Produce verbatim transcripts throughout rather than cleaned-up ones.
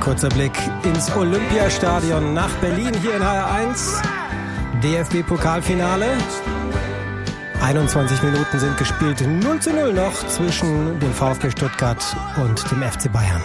Kurzer Blick ins Olympiastadion nach Berlin hier in H R eins. D F B-Pokalfinale. einundzwanzig Minuten sind gespielt. null zu null noch zwischen dem VfB Stuttgart und dem F C Bayern.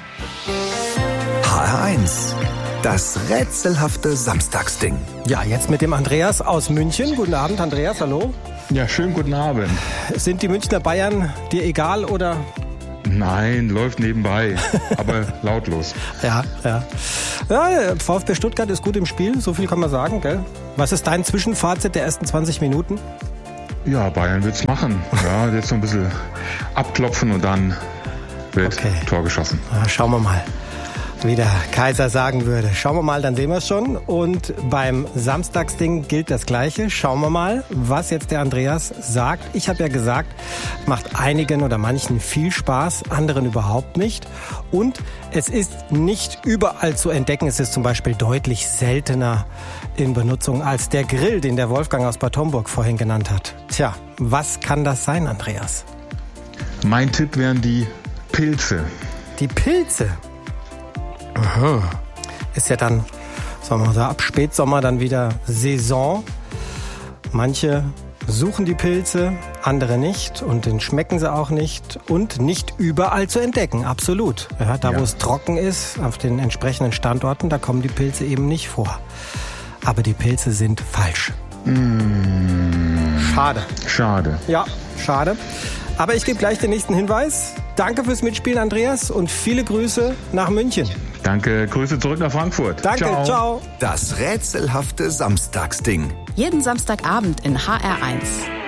H R eins. Das rätselhafte Samstagsding. Ja, jetzt mit dem Andreas aus München. Guten Abend, Andreas, hallo. Ja, schönen guten Abend. Sind die Münchner Bayern dir egal oder? Nein, läuft nebenbei, aber lautlos. Ja, ja. Ja, VfB Stuttgart ist gut im Spiel, so viel kann man sagen, gell? Was ist dein Zwischenfazit der ersten zwanzig Minuten? Ja, Bayern wird's machen. Ja, jetzt so ein bisschen abklopfen und dann wird Okay. Tor geschossen. Ja, schauen wir mal, wie der Kaiser sagen würde. Schauen wir mal, dann sehen wir es schon. Und beim Samstagsding gilt das Gleiche. Schauen wir mal, was jetzt der Andreas sagt. Ich habe ja gesagt, macht einigen oder manchen viel Spaß, anderen überhaupt nicht. Und es ist nicht überall zu entdecken. Es ist zum Beispiel deutlich seltener in Benutzung als der Grill, den der Wolfgang aus Bad Homburg vorhin genannt hat. Tja, was kann das sein, Andreas? Mein Tipp wären die Pilze. Die Pilze. Aha. Ist ja dann, sagen wir mal so, ab Spätsommer dann wieder Saison. Manche suchen die Pilze, andere nicht und den schmecken sie auch nicht und nicht überall zu entdecken, absolut. Ja, da, Ja. wo es trocken ist, auf den entsprechenden Standorten, da kommen die Pilze eben nicht vor. Aber die Pilze sind falsch. Mmh, Schade. schade. Ja, schade. Aber ich gebe gleich den nächsten Hinweis. Danke fürs Mitspielen, Andreas, und viele Grüße nach München. Danke, Grüße zurück nach Frankfurt. Danke, ciao. ciao. Das rätselhafte Samstagsding. Jeden Samstagabend in H R eins.